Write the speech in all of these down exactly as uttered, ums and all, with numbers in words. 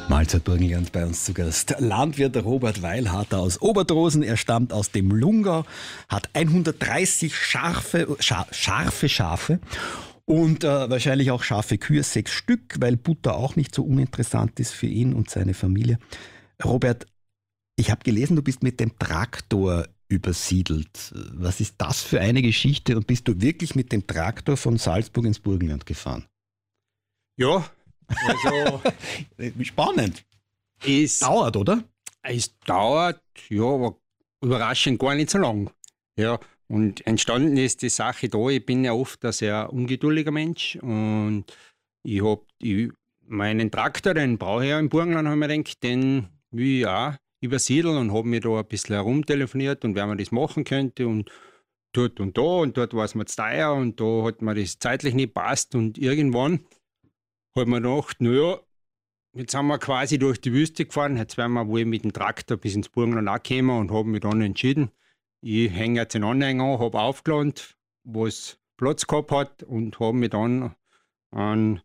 Mahlzeit Burgenland bei uns zu Gast. Landwirt Robert Weilharter aus Obertrosen. Er stammt aus dem Lungau, hat hundertdreißig scharfe, scha scharfe Schafe und äh, wahrscheinlich auch scharfe Kühe, sechs Stück, weil Butter auch nicht so uninteressant ist für ihn und seine Familie. Robert, ich habe gelesen, du bist mit dem Traktor übersiedelt. Was ist das für eine Geschichte und bist du wirklich mit dem Traktor von Salzburg ins Burgenland gefahren? Ja, also spannend. Es dauert, oder? Es dauert, ja, aber überraschend gar nicht so lang. Ja, und entstanden ist die Sache da, ich bin ja oft ein sehr ungeduldiger Mensch und ich habe meinen Traktor, den brauche ich ja im Burgenland, habe ich mir gedacht, den will ich auch übersiedeln und habe mir da ein bisschen herumtelefoniert und wer man das machen könnte und dort und da und dort war es mir zu teuer und da hat mir das zeitlich nicht passt und irgendwann habe mir gedacht, naja, jetzt sind wir quasi durch die Wüste gefahren, jetzt werden wir wohl mit dem Traktor bis ins Burgenland auch kommen und habe mich dann entschieden, ich hänge jetzt einen Anhänger an, habe aufgeladen, wo es Platz gehabt hat und habe mich dann an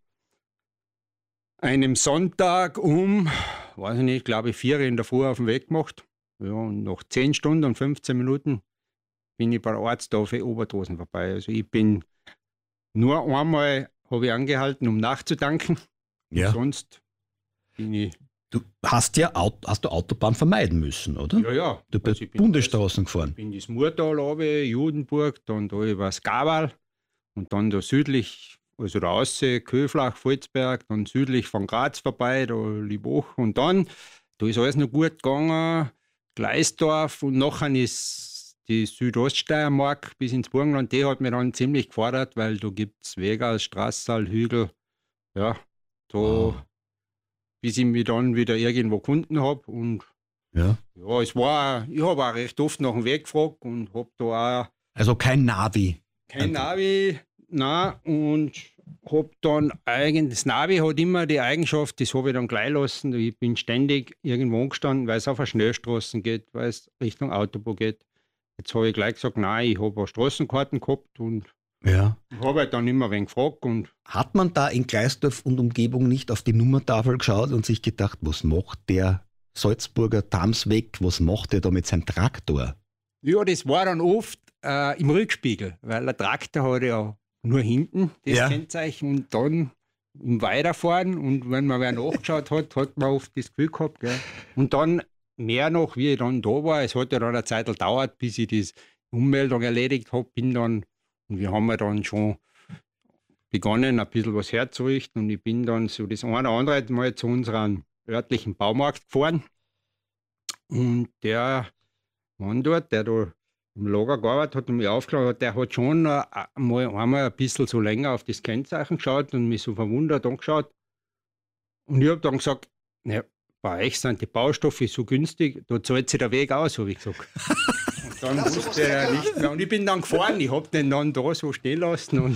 einem Sonntag um, weiß ich nicht, glaube ich, vier in der Früh auf den Weg gemacht. Ja, und nach zehn Stunden und fünfzehn Minuten bin ich bei der Arzttafel Obertrosen vorbei. Also ich bin nur einmal habe ich angehalten, um nachzutanken. Ja. Sonst bin ich... Du hast ja Auto, hast du Autobahn vermeiden müssen, oder? Ja, ja. Du bist also Bundesstraßen gefahren. Ich bin das Murtal runter, Judenburg, dann da über das Gawal und dann da südlich, also da außen, Köflach, Volzberg, dann südlich von Graz vorbei, da Liebach und dann, da ist alles noch gut gegangen, Gleisdorf und nachher ist die Südoststeiermark bis ins Burgenland, die hat mir dann ziemlich gefordert, weil da gibt es Wege, Straßal, Hügel, ja, da, oh. bis ich mich dann wieder irgendwo gefunden habe und ja, ja es war, ich habe auch recht oft nach dem Weg gefragt und habe da auch... Also kein Navi? Kein Navi, nein, und habe dann eigentlich, das Navi hat immer die Eigenschaft, das habe ich dann gleich lassen, ich bin ständig irgendwo angestanden, weil es auf eine Schnellstraße geht, weil es Richtung Autobahn geht. Jetzt habe ich gleich gesagt, nein, ich habe Straßenkarten gehabt und ja. habe halt dann immer wen gefragt. Und hat man da in Gleisdorf und Umgebung nicht auf die Nummertafel geschaut und sich gedacht, was macht der Salzburger Tamsweg, was macht der da mit seinem Traktor? Ja, das war dann oft äh, im Rückspiegel, weil der Traktor hat ja nur hinten das ja. Kennzeichen und dann im Weiterfahren und wenn man wer nachgeschaut hat, hat man oft das Gefühl gehabt. Gell? Und dann mehr noch, wie ich dann da war. Es hat ja dann eine Zeit gedauert, bis ich die Ummeldung erledigt habe. Bin dann, und wir haben ja dann schon begonnen, ein bisschen was herzurichten. Und ich bin dann so das eine oder andere Mal zu unserem örtlichen Baumarkt gefahren. Und der Mann dort, der da im Lager gearbeitet hat und mich aufgeladen hat, der hat schon einmal, einmal ein bisschen so länger auf das Kennzeichen geschaut und mich so verwundert angeschaut. Und ich habe dann gesagt, ja, bei euch sind die Baustoffe so günstig, da zahlt sich der Weg aus, habe ich gesagt. Und dann wusste er nicht mehr. Und ich bin dann gefahren, ich habe den dann da so stehen lassen und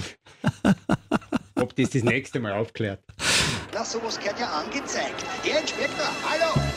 habe das das nächste Mal aufgeklärt. Na, sowas gehört ja angezeigt. Herr Inspektor, hallo!